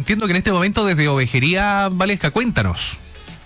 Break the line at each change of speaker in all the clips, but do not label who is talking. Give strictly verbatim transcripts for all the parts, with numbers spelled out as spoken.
entiendo que en este momento desde Ovejería, Valesca, cuéntanos.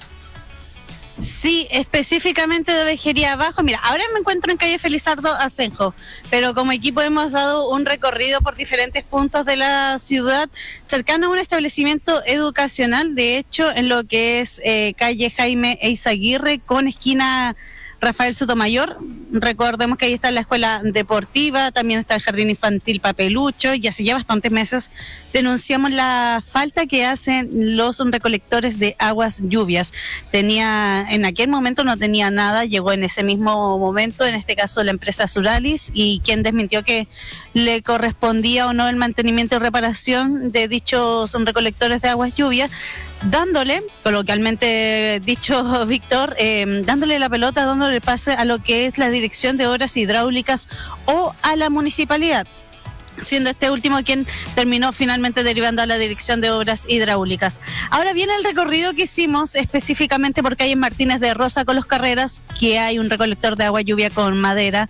Sí, específicamente de Ovejería Abajo. Mira, ahora me encuentro en calle Felizardo Asenjo, pero como equipo hemos dado un recorrido por diferentes puntos de la ciudad, cercano a un establecimiento educacional, de hecho, en lo que es eh, calle Jaime Eizaguirre con esquina Rafael Sotomayor. Recordemos que ahí está la escuela deportiva, también está el jardín infantil Papelucho, y hace ya bastantes meses denunciamos la falta que hacen los recolectores de aguas lluvias. Tenía, en aquel momento no tenía nada, llegó en ese mismo momento, en este caso la empresa Suralis, y quien desmintió que le correspondía o no el mantenimiento y reparación de dichos recolectores de aguas lluvias, dándole, coloquialmente dicho Víctor, eh, dándole la pelota, dándole pase a lo que es la Dirección de Obras Hidráulicas o a la municipalidad, siendo este último quien terminó finalmente derivando a la Dirección de Obras Hidráulicas. Ahora viene el recorrido que hicimos específicamente por calle Martínez de Rosa con los Carreras, que hay un recolector de agua lluvia con madera,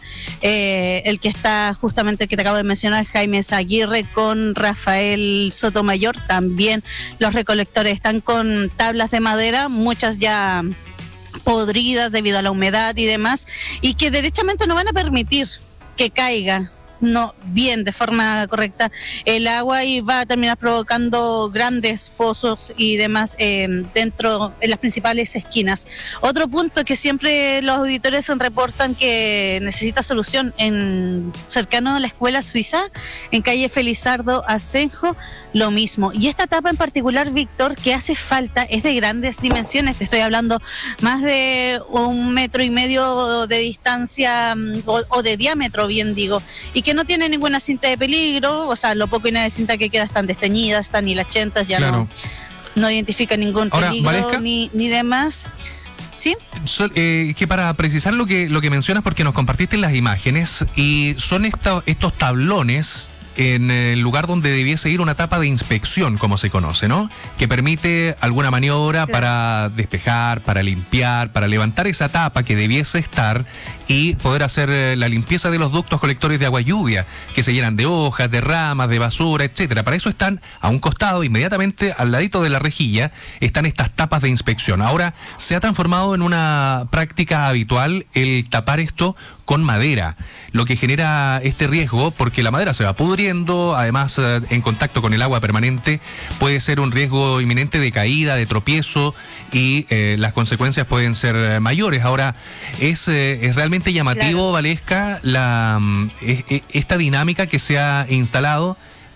eh, el que está justamente el que te acabo de mencionar, Jaime Aguirre con Rafael Sotomayor. También los recolectores están con tablas de madera, muchas ya podridas debido a la humedad y demás, y que derechamente no van a permitir que caiga no bien de forma correcta el agua, y va a terminar provocando grandes pozos y demás eh, dentro en las principales esquinas. Otro punto que siempre los auditores reportan que necesita solución, en cercano a la escuela suiza, en calle Felizardo Asenjo, lo mismo. Y esta etapa en particular, Víctor, que hace falta, es de grandes dimensiones, te estoy hablando más de un metro y medio de distancia o, o de diámetro, bien digo, y que no tiene ninguna cinta de peligro, o sea, lo poco y nada de cinta que queda están desteñidas, están hilachentas, ya claro. no, no identifica ningún peligro. Ahora, Valesca, ni, ni demás. ¿Sí?
So, eh, que para precisar lo que, lo que mencionas, porque nos compartiste las imágenes, y son esta, estos tablones en el lugar donde debiese ir una etapa de inspección, como se conoce, ¿no? Que permite alguna maniobra claro. para despejar, para limpiar, para levantar esa tapa que debiese estar y poder hacer la limpieza de los ductos colectores de agua lluvia, que se llenan de hojas, de ramas, de basura, etcétera. Para eso están a un costado, inmediatamente al ladito de la rejilla, están estas tapas de inspección. Ahora se ha transformado en una práctica habitual el tapar esto con madera, lo que genera este riesgo porque la madera se va pudriendo, además en contacto con el agua permanente puede ser un riesgo inminente de caída, de tropiezo, y eh, las consecuencias pueden ser mayores. Ahora es, eh, es realmente llamativo, claro. Valesca, la, eh, esta dinámica que se ha instalado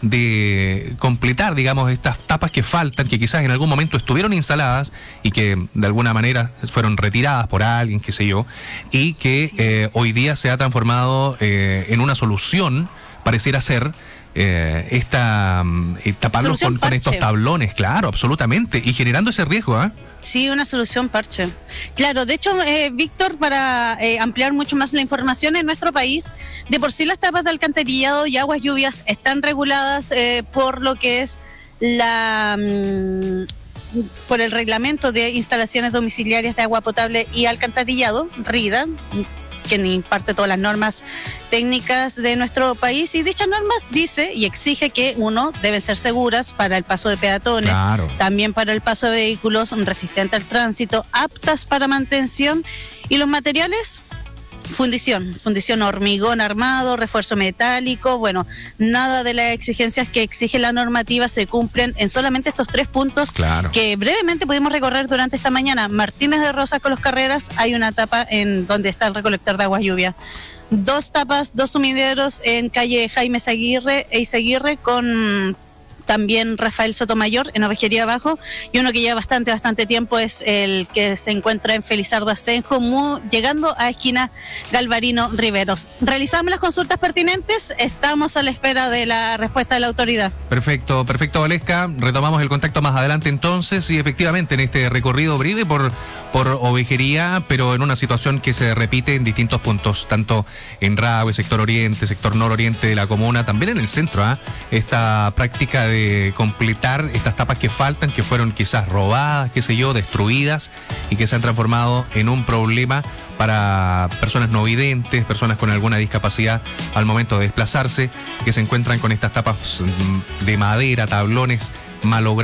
de completar, digamos, estas tapas que faltan, que quizás en algún momento estuvieron instaladas y que de alguna manera fueron retiradas por alguien, qué sé yo, y que sí. eh, hoy día se ha transformado eh, en una solución, pareciera ser, eh, esta eh, taparlos con, con estos tablones, claro, absolutamente, y generando ese riesgo, ¿eh?
Sí, una solución parche. Claro, de hecho, eh, Víctor, para eh, ampliar mucho más la información, en nuestro país, de por sí las tapas de alcantarillado y aguas lluvias están reguladas eh, por lo que es la... Mmm, por el reglamento de instalaciones domiciliarias de agua potable y alcantarillado, RIDA, quien imparte todas las normas técnicas de nuestro país, y dichas normas dice y exige que, uno, deben ser seguras para el paso de peatones, claro. también para el paso de vehículos, resistentes al tránsito, aptas para mantención, y los materiales, fundición, fundición hormigón armado, refuerzo metálico, bueno, nada de las exigencias que exige la normativa se cumplen en solamente estos tres puntos, claro. que brevemente pudimos recorrer durante esta mañana. Martínez de Rosa con los Carreras, hay una tapa en donde está el recolector de aguas lluvia. Dos tapas, dos sumideros en calle Jaime Aguirre, Eizaguirre con también Rafael Sotomayor en Ovejería Abajo, y uno que lleva bastante, bastante tiempo es el que se encuentra en Felizardo Asenjo, muy, llegando a esquina Galvarino Riveros. Realizamos las consultas pertinentes, estamos a la espera de la respuesta de la autoridad.
Perfecto, perfecto, Valesca. Retomamos el contacto más adelante entonces, y efectivamente en este recorrido breve por, por Ovejería, pero en una situación que se repite en distintos puntos, tanto en Rahue, sector oriente, sector nororiente de la comuna, también en el centro, ¿eh? Esta práctica de de completar estas tapas que faltan, que fueron quizás robadas, qué sé yo, destruidas, y que se han transformado en un problema para personas no videntes, personas con alguna discapacidad al momento de desplazarse, que se encuentran con estas tapas de madera, tablones malogrados.